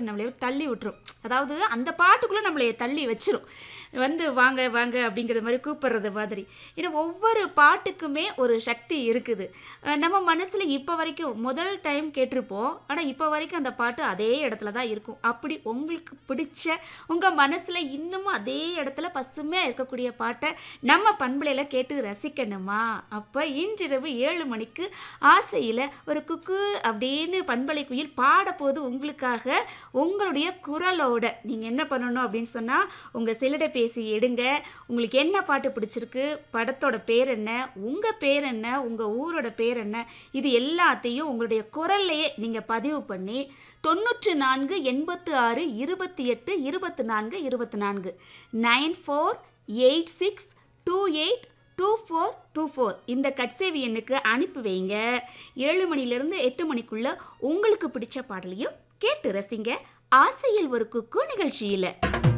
நம்மளை தள்ளி விட்டுரும். அதாவது அந்த பாட்டுக்குள்ளே நம்மளை தள்ளி வச்சிரும். வந்து வாங்க வாங்க அப்படிங்கிற மாதிரி கூப்பிட்றது மாதிரி. ஏன்னா ஒவ்வொரு பாட்டுக்குமே ஒரு சக்தி இருக்குது. நம்ம மனசில் இப்போ வரைக்கும் முதல் டைம் கேட்டிருப்போம், ஆனால் இப்போ வரைக்கும் அந்த பாட்டு அதே இடத்துல தான் இருக்கும். அப்படி உங்களுக்கு பிடிச்ச உங்கள் மனசில் இன்னமும் அதே இடத்துல பசுமையாக இருக்கக்கூடிய பாட்டை நம்ம பண்பலையில் கேட்டு ரசிக்கணுமா? அப்போ இன்றிரவு 7 மணிக்கு ஆசையில் ஒரு குக்கு அப்படின்னு பண்பலை குயில் பாடப்போது உங்களுக்காக உங்களுடைய குரலோட நீங்கள் என்ன பண்ணணும் அப்படின்னு சொன்னால், உங்கள் செல்லிட பேசி எடுங்க. உங்களுக்கு என்ன பாட்டு பிடிச்சிருக்கு, படத்தோட பேர் என்ன, உங்கள் பேர் என்ன, உங்கள் ஊரோட பேர் என்ன, இது எல்லாத்தையும் உங்களுடைய குரல்லையே நீங்கள் பதிவு பண்ணி 94 86 28 24 24 9486 28 2424 இந்த கட்சேவி எண்ணுக்கு அனுப்பி வைங்க. 7 மணிலேருந்து 8 மணிக்குள்ள உங்களுக்கு பிடிச்ச பாடலையும் கேட்டு ரசிங்க. ஆசையில் ஒரு குக்கு நிகழ்ச்சியில்.